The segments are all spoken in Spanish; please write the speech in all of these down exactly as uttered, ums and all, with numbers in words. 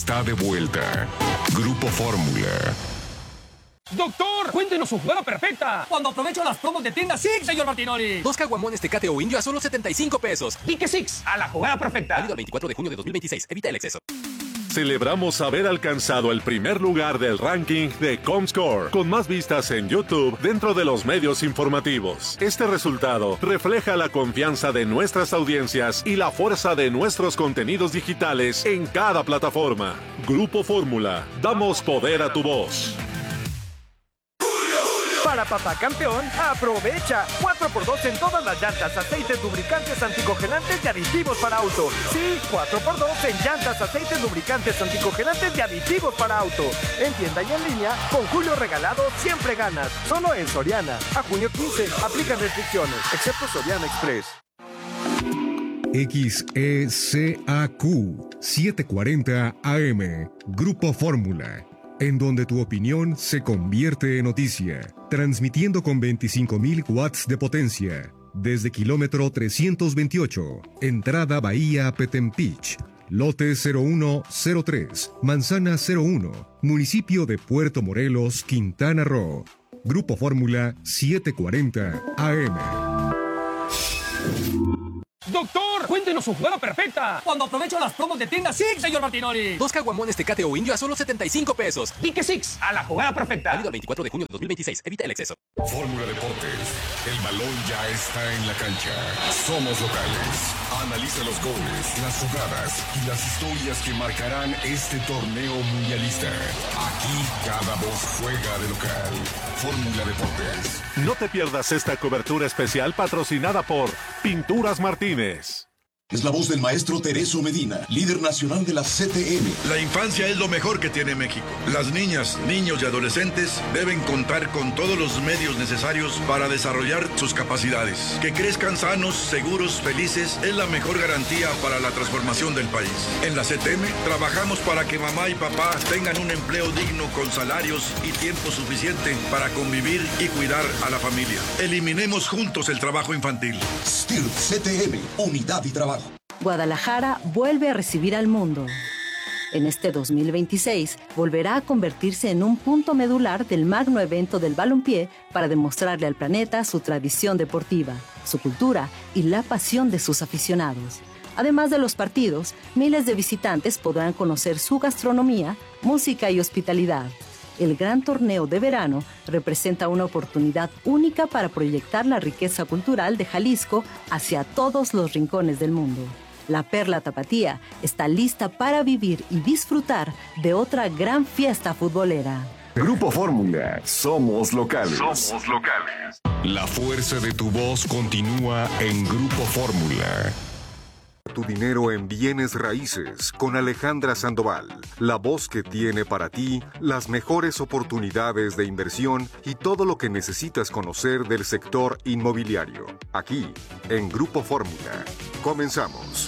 Está de vuelta. Grupo Fórmula. ¡Doctor! ¡Cuéntenos su jugada perfecta! Cuando aprovecho las promos de tienda Six, señor Martinoli. Dos caguamones Tecate o Indio a solo setenta y cinco pesos. Dique Six, a la jugada perfecta. Válido el veinticuatro de junio de dos mil veintiséis. Evita el exceso. Celebramos haber alcanzado el primer lugar del ranking de Comscore, con más vistas en YouTube dentro de los medios informativos. Este resultado refleja la confianza de nuestras audiencias y la fuerza de nuestros contenidos digitales en cada plataforma. Grupo Fórmula, damos poder a tu voz. Para papá campeón, aprovecha cuatro por dos en todas las llantas, aceites, lubricantes, anticongelantes y aditivos para auto. Sí, cuatro por dos en llantas, aceites, lubricantes, anticongelantes y aditivos para auto. En tienda y en línea, con Julio regalado siempre ganas. Solo en Soriana. A junio quince, aplican restricciones, excepto Soriana Express. X E C A Q setecientos cuarenta A M, Grupo Fórmula, en donde tu opinión se convierte en noticia, transmitiendo con veinticinco mil watts de potencia, desde kilómetro trescientos veintiocho, entrada Bahía Petempich, lote cero uno cero tres, manzana cero uno, municipio de Puerto Morelos, Quintana Roo. Grupo Fórmula setecientos cuarenta A M. ¡Doctor! ¡Cuéntenos su jugada perfecta! Cuando aprovecho las promos de tienda Six, señor Martinoli. Dos caguamones Tecate o Indio a solo setenta y cinco pesos. Dique Six, a la jugada perfecta. Válido el veinticuatro de junio de dos mil veintiséis. Evita el exceso. Fórmula Deportes. El balón ya está en la cancha. Somos locales. Analiza los goles, las jugadas y las historias que marcarán este torneo mundialista. Aquí cada voz juega de local. Fórmula Deportes. No te pierdas esta cobertura especial patrocinada por Pinturas Martínez. Es la voz del maestro Tereso Medina, líder nacional de la C T M. La infancia es lo mejor que tiene México. Las niñas, niños y adolescentes deben contar con todos los medios necesarios para desarrollar sus capacidades. Que crezcan sanos, seguros, felices es la mejor garantía para la transformación del país. En la C T M trabajamos para que mamá y papá tengan un empleo digno con salarios y tiempo suficiente para convivir y cuidar a la familia. Eliminemos juntos el trabajo infantil. S T I R C T M, unidad y trabajo. Guadalajara vuelve a recibir al mundo. En este dos mil veintiséis volverá a convertirse en un punto medular del magno evento del balompié para demostrarle al planeta su tradición deportiva, su cultura y la pasión de sus aficionados. Además de los partidos, miles de visitantes podrán conocer su gastronomía, música y hospitalidad. El gran torneo de verano representa una oportunidad única para proyectar la riqueza cultural de Jalisco hacia todos los rincones del mundo. La Perla Tapatía está lista para vivir y disfrutar de otra gran fiesta futbolera. Grupo Fórmula. Somos locales. Somos locales. La fuerza de tu voz continúa en Grupo Fórmula. Tu dinero en bienes raíces con Alejandra Sandoval, la voz que tiene para ti las mejores oportunidades de inversión y todo lo que necesitas conocer del sector inmobiliario. Aquí, en Grupo Fórmula. Comenzamos.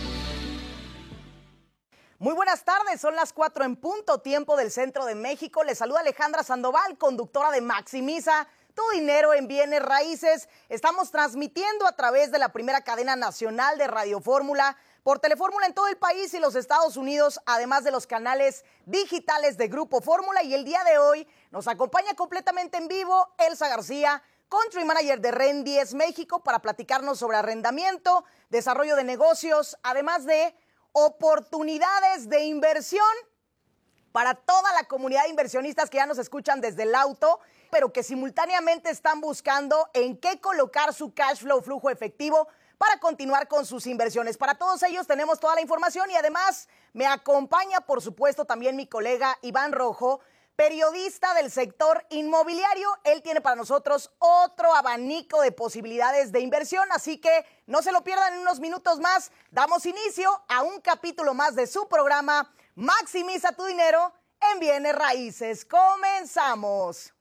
Muy buenas tardes, son las cuatro en punto, tiempo del centro de México. Les saluda Alejandra Sandoval, conductora de Maximiza Tu dinero en bienes raíces. Estamos transmitiendo a través de la primera cadena nacional de Radio Fórmula, por Telefórmula en todo el país y los Estados Unidos, además de los canales digitales de Grupo Fórmula. Y el día de hoy nos acompaña completamente en vivo Elsa García, Country Manager de Rendies México, para platicarnos sobre arrendamiento, desarrollo de negocios, además de oportunidades de inversión para toda la comunidad de inversionistas que ya nos escuchan desde el auto, pero que simultáneamente están buscando en qué colocar su cash flow, flujo efectivo, para continuar con sus inversiones. Para todos ellos tenemos toda la información y además me acompaña, por supuesto, también mi colega Iván Rojo, periodista del sector inmobiliario. Él tiene para nosotros otro abanico de posibilidades de inversión, así que no se lo pierdan. En unos minutos más damos inicio a un capítulo más de su programa Maximiza tu dinero en bienes raíces. Comenzamos.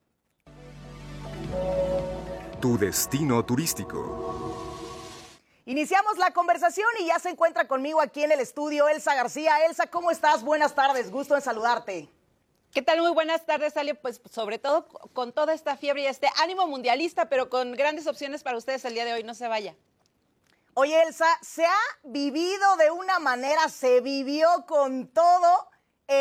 Tu destino turístico. Iniciamos la conversación y ya se encuentra conmigo aquí en el estudio Elsa García. Elsa, ¿cómo estás? Buenas tardes, gusto en saludarte. ¿Qué tal? Muy buenas tardes, Ale. Pues sobre todo con toda esta fiebre y este ánimo mundialista, pero con grandes opciones para ustedes el día de hoy. No se vaya. Oye, Elsa, se ha vivido de una manera, se vivió con todo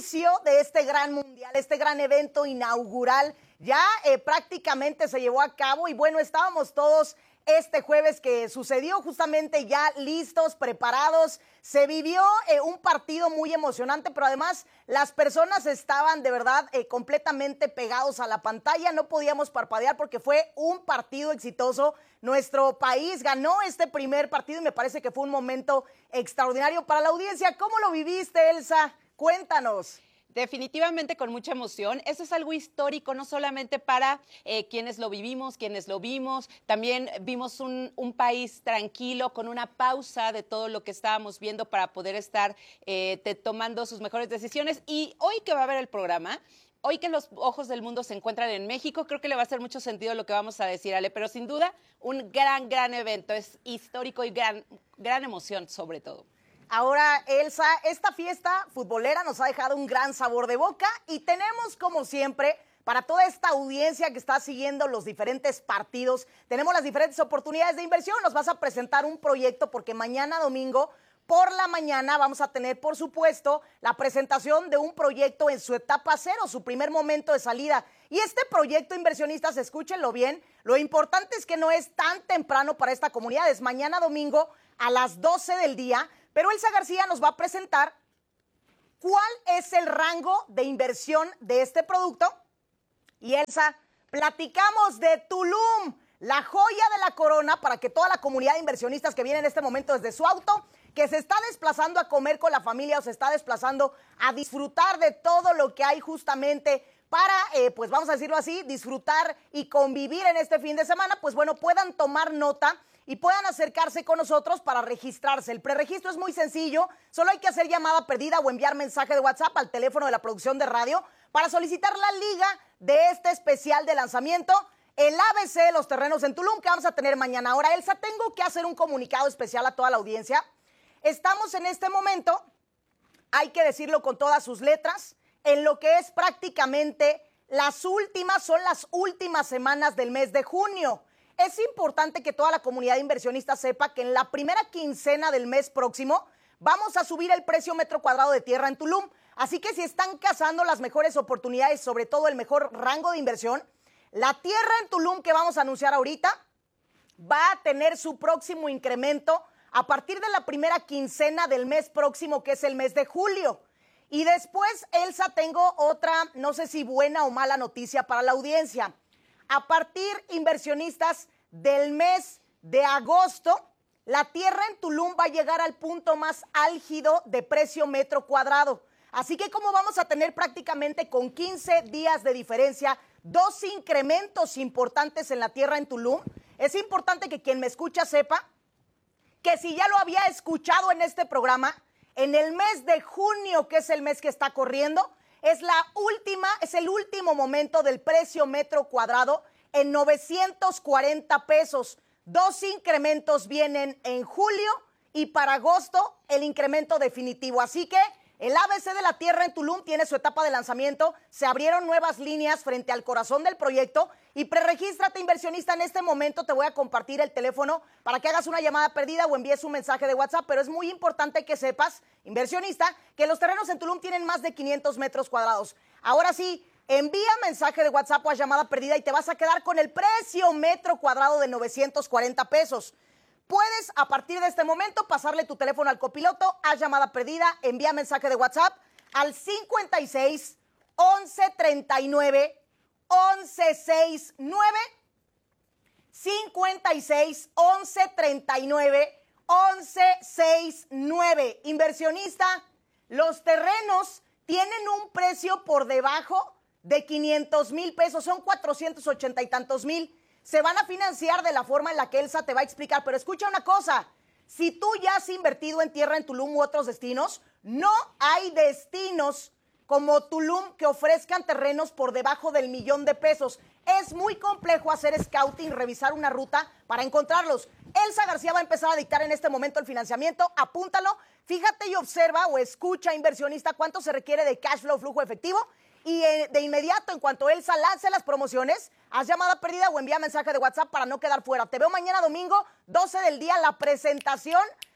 inicio de este gran mundial, este gran evento inaugural. Ya eh, prácticamente se llevó a cabo y bueno, estábamos todos este jueves que sucedió justamente ya listos, preparados. Se vivió eh, un partido muy emocionante, pero además las personas estaban de verdad eh, completamente pegados a la pantalla. No podíamos parpadear porque fue un partido exitoso. Nuestro país ganó este primer partido y me parece que fue un momento extraordinario para la audiencia. ¿Cómo lo viviste, Elsa? Cuéntanos. Definitivamente con mucha emoción. Eso es algo histórico, no solamente para eh, quienes lo vivimos, quienes lo vimos. También vimos un, un país tranquilo, con una pausa de todo lo que estábamos viendo para poder estar eh, te, tomando sus mejores decisiones. Y hoy que va a haber el programa, hoy que los ojos del mundo se encuentran en México, creo que le va a hacer mucho sentido lo que vamos a decir, Ale. Pero sin duda, un gran, gran evento. Es histórico y gran, gran emoción sobre todo. Ahora, Elsa, esta fiesta futbolera nos ha dejado un gran sabor de boca y tenemos, como siempre, para toda esta audiencia que está siguiendo los diferentes partidos, tenemos las diferentes oportunidades de inversión. Nos vas a presentar un proyecto porque mañana domingo, por la mañana, vamos a tener, por supuesto, la presentación de un proyecto en su etapa cero, su primer momento de salida. Y este proyecto, inversionistas, escúchenlo bien, lo importante es que no es tan temprano para esta comunidad, es mañana domingo a las doce del día. Pero Elsa García nos va a presentar cuál es el rango de inversión de este producto. Y Elsa, platicamos de Tulum, la joya de la corona, para que toda la comunidad de inversionistas que viene en este momento desde su auto, que se está desplazando a comer con la familia o se está desplazando a disfrutar de todo lo que hay justamente para, eh, pues vamos a decirlo así, disfrutar y convivir en este fin de semana, pues bueno, puedan tomar nota y puedan acercarse con nosotros para registrarse. El preregistro es muy sencillo, solo hay que hacer llamada perdida o enviar mensaje de WhatsApp al teléfono de la producción de radio para solicitar la liga de este especial de lanzamiento, el A B C de los terrenos en Tulum, que vamos a tener mañana. Ahora, Elsa, tengo que hacer un comunicado especial a toda la audiencia. Estamos en este momento, hay que decirlo con todas sus letras, en lo que es prácticamente las últimas, son las últimas semanas del mes de junio. Es importante que toda la comunidad de inversionistas sepa que en la primera quincena del mes próximo vamos a subir el precio metro cuadrado de tierra en Tulum. Así que si están cazando las mejores oportunidades, sobre todo el mejor rango de inversión, la tierra en Tulum que vamos a anunciar ahorita va a tener su próximo incremento a partir de la primera quincena del mes próximo, que es el mes de julio. Y después, Elsa, tengo otra, no sé si buena o mala noticia para la audiencia. A partir, inversionistas, del mes de agosto, la tierra en Tulum va a llegar al punto más álgido de precio metro cuadrado. Así que como vamos a tener prácticamente con quince días de diferencia dos incrementos importantes en la tierra en Tulum, es importante que quien me escucha sepa que si ya lo había escuchado en este programa, en el mes de junio, que es el mes que está corriendo, es la última, es el último momento del precio metro cuadrado en novecientos cuarenta pesos. Dos incrementos vienen en julio y para agosto el incremento definitivo. Así que el A B C de la tierra en Tulum tiene su etapa de lanzamiento. Se abrieron nuevas líneas frente al corazón del proyecto y preregístrate, inversionista. En este momento te voy a compartir el teléfono para que hagas una llamada perdida o envíes un mensaje de WhatsApp, pero es muy importante que sepas, inversionista, que los terrenos en Tulum tienen más de quinientos metros cuadrados. Ahora sí, envía mensaje de WhatsApp o a llamada perdida y te vas a quedar con el precio metro cuadrado de novecientos cuarenta pesos. Puedes, a partir de este momento, pasarle tu teléfono al copiloto, a llamada perdida, envía mensaje de WhatsApp al cincuenta y seis, once treinta y nueve, once sesenta y nueve, cincuenta y seis, once treinta y nueve, once sesenta y nueve. Inversionista, los terrenos tienen un precio por debajo de quinientos mil pesos, son cuatrocientos ochenta y tantos mil. Se van a financiar de la forma en la que Elsa te va a explicar, pero escucha una cosa, si tú ya has invertido en tierra en Tulum u otros destinos, no hay destinos como Tulum que ofrezcan terrenos por debajo del millón de pesos. Es muy complejo hacer scouting, revisar una ruta para encontrarlos. Elsa García va a empezar a dictar en este momento el financiamiento, apúntalo, fíjate y observa o escucha, inversionista, cuánto se requiere de cash flow, flujo efectivo. Y de inmediato, en cuanto Elsa lance las promociones, haz llamada perdida o envía mensaje de WhatsApp para no quedar fuera. Te veo mañana domingo, doce del día, la presentación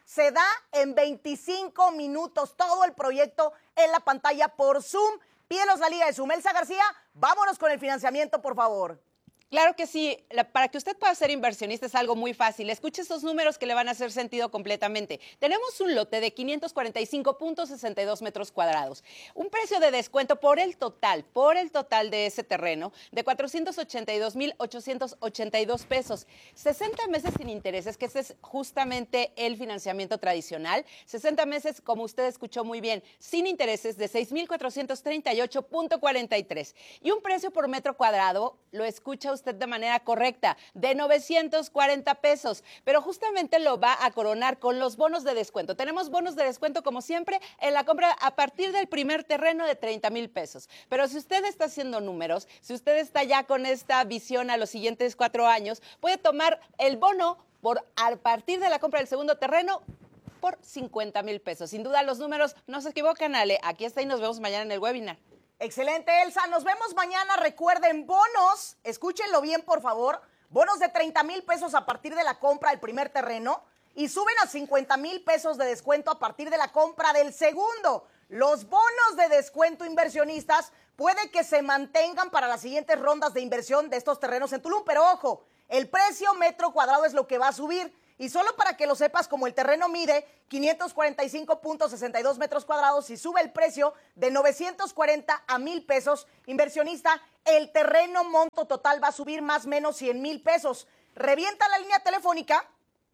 se da en veinticinco minutos. Todo el proyecto en la pantalla por Zoom. Pídenos la liga de Zoom. Elsa García, vámonos con el financiamiento, por favor. Claro que sí, la, para que usted pueda ser inversionista es algo muy fácil. Escuche estos números que le van a hacer sentido completamente. Tenemos un lote de quinientos cuarenta y cinco punto sesenta y dos metros cuadrados. Un precio de descuento por el total, por el total de ese terreno, de cuatrocientos ochenta y dos mil ochocientos ochenta y dos pesos. sesenta meses sin intereses, que ese es justamente el financiamiento tradicional. sesenta meses, como usted escuchó muy bien, sin intereses de seis mil cuatrocientos treinta y ocho punto cuarenta y tres. Y un precio por metro cuadrado, lo escucha usted de manera correcta, de novecientos cuarenta pesos, pero justamente lo va a coronar con los bonos de descuento. Tenemos bonos de descuento, como siempre, en la compra a partir del primer terreno de treinta mil pesos. Pero si usted está haciendo números, si usted está ya con esta visión a los siguientes cuatro años, puede tomar el bono por a partir de la compra del segundo terreno por cincuenta mil pesos. Sin duda, los números no se equivocan, Ale. Aquí está y nos vemos mañana en el webinar. Excelente, Elsa. Nos vemos mañana. Recuerden, bonos, escúchenlo bien, por favor. Bonos de treinta mil pesos a partir de la compra del primer terreno y suben a cincuenta mil pesos de descuento a partir de la compra del segundo. Los bonos de descuento inversionistas puede que se mantengan para las siguientes rondas de inversión de estos terrenos en Tulum, pero ojo, el precio metro cuadrado es lo que va a subir. Y solo para que lo sepas, como el terreno mide quinientos cuarenta y cinco punto sesenta y dos metros cuadrados y sube el precio de novecientos cuarenta a mil pesos, inversionista, el terreno monto total va a subir más o menos cien mil pesos. Revienta la línea telefónica,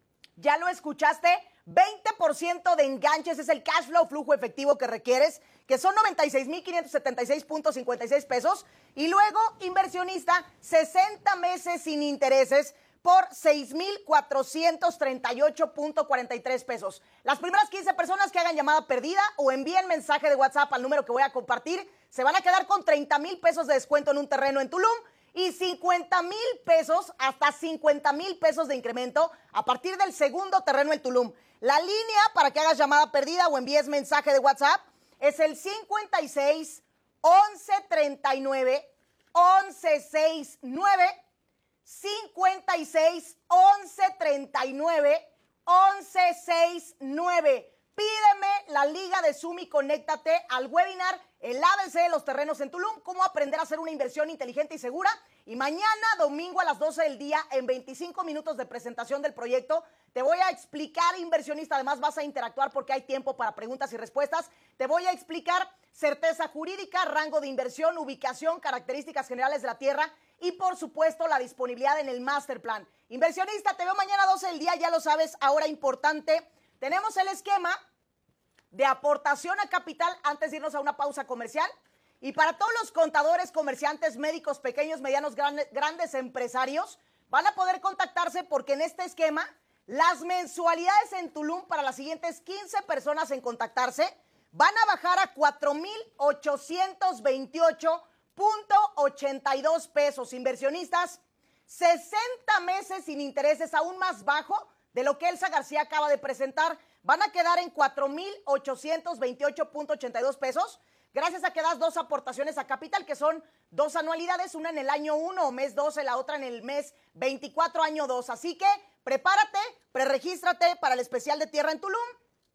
ya lo escuchaste, veinte por ciento de enganches es el cash flow, flujo efectivo que requieres, que son noventa y seis mil quinientos setenta y seis punto cincuenta y seis pesos. Y luego, inversionista, sesenta meses sin intereses, por seis mil cuatrocientos treinta y ocho punto cuarenta y tres pesos. Las primeras quince personas que hagan llamada perdida o envíen mensaje de WhatsApp al número que voy a compartir se van a quedar con treinta mil pesos de descuento en un terreno en Tulum y cincuenta mil pesos, hasta cincuenta mil pesos de incremento a partir del segundo terreno en Tulum. La línea para que hagas llamada perdida o envíes mensaje de WhatsApp es el cincuenta y seis, once treinta y nueve, once sesenta y nueve, cincuenta y seis, once treinta y nueve, once sesenta y nueve. Pídeme la liga de Zoom y conéctate al webinar El A B C de los terrenos en Tulum, cómo aprender a hacer una inversión inteligente y segura. Y mañana, domingo a las doce del día, en veinticinco minutos de presentación del proyecto, te voy a explicar, inversionista, además vas a interactuar porque hay tiempo para preguntas y respuestas. Te voy a explicar certeza jurídica, rango de inversión, ubicación, características generales de la tierra y, por supuesto, la disponibilidad en el Master Plan. Inversionista, te veo mañana a doce del día, ya lo sabes. Ahora, importante, tenemos el esquema de aportación a capital antes de irnos a una pausa comercial. Y para todos los contadores, comerciantes, médicos, pequeños, medianos, grandes, grandes empresarios, van a poder contactarse porque en este esquema las mensualidades en Tulum para las siguientes quince personas en contactarse van a bajar a cuatro mil ochocientos veintiocho punto ochenta y dos pesos. Inversionistas, sesenta meses sin intereses, aún más bajo de lo que Elsa García acaba de presentar. Van a quedar en cuatro mil ochocientos veintiocho punto ochenta y dos pesos, gracias a que das dos aportaciones a capital, que son dos anualidades, una en el año uno o mes doce, la otra en el mes veinticuatro, año dos. Así que prepárate, preregístrate para el especial de Tierra en Tulum.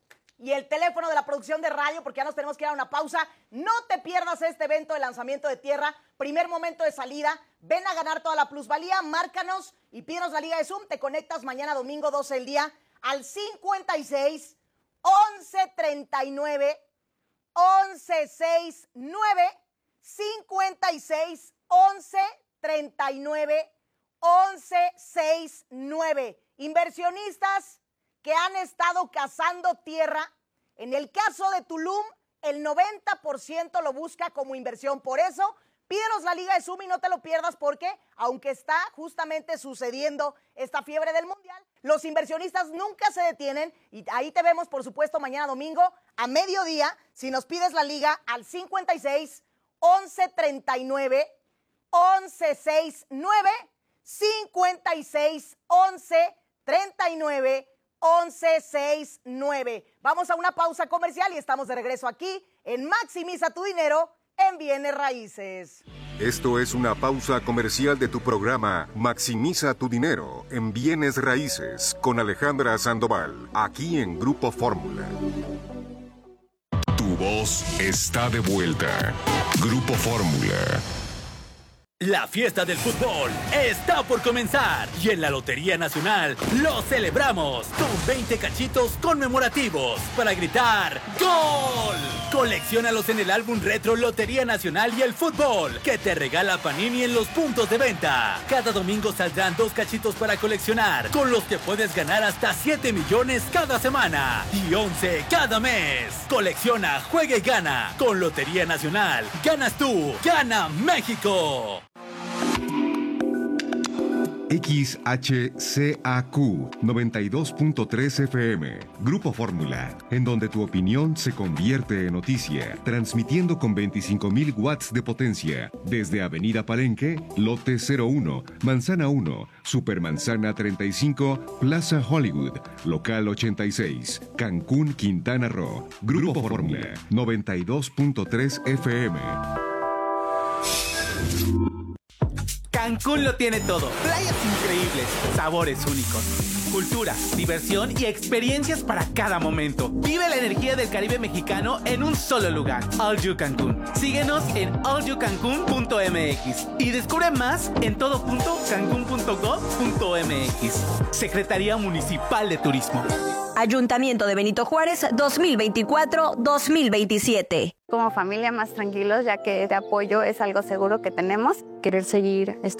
Y el teléfono de la producción de radio, porque ya nos tenemos que ir a una pausa. No te pierdas este evento de lanzamiento de Tierra, primer momento de salida. Ven a ganar toda la plusvalía, márcanos y pídenos la liga de Zoom. Te conectas mañana domingo doce del día al cincuenta y seis, once treinta y nueve, once sesenta y nueve, cincuenta y seis, once treinta y nueve, once sesenta y nueve. Inversionistas que han estado cazando tierra, en el caso de Tulum, el noventa por ciento lo busca como inversión. Por eso, pídenos la liga de Zoom y no te lo pierdas porque, aunque está justamente sucediendo esta fiebre del mundial, los inversionistas nunca se detienen y ahí te vemos, por supuesto, mañana domingo a mediodía, si nos pides la liga al cincuenta y seis, once treinta y nueve, once sesenta y nueve, cincuenta y seis, once treinta y nueve, once sesenta y nueve. Vamos a una pausa comercial y estamos de regreso aquí en Maximiza tu Dinero en Bienes Raíces. Esto es una pausa comercial de tu programa Maximiza tu dinero en bienes raíces con Alejandra Sandoval, aquí en Grupo Fórmula. Tu voz está de vuelta. Grupo Fórmula. La fiesta del fútbol está por comenzar y en la Lotería Nacional lo celebramos con veinte cachitos conmemorativos para gritar ¡Gol! Colecciónalos en el álbum retro Lotería Nacional y el Fútbol que te regala Panini en los puntos de venta. Cada domingo saldrán dos cachitos para coleccionar, con los que puedes ganar hasta siete millones cada semana y once cada mes. Colecciona, juega y gana. Con Lotería Nacional, ganas tú, gana México. X H C A Q noventa y dos punto tres F M, Grupo Fórmula, en donde tu opinión se convierte en noticia, transmitiendo con veinticinco mil watts de potencia, desde Avenida Palenque, Lote cero uno, Manzana uno, Supermanzana treinta y cinco, Plaza Hollywood, Local ochenta y seis, Cancún, Quintana Roo, Grupo Fórmula, noventa y dos punto tres F M. Cancún lo tiene todo. Playas increíbles, sabores únicos, cultura, diversión y experiencias para cada momento. Vive la energía del Caribe mexicano en un solo lugar. All You Cancún. Síguenos en all you cancún punto m x y descubre más en todo punto cancún punto gov punto m x. Secretaría Municipal de Turismo. Ayuntamiento de Benito Juárez dos mil veinticuatro dos mil veintisiete. Como familia más tranquilos, ya que este apoyo es algo seguro que tenemos. Querer seguir estudiando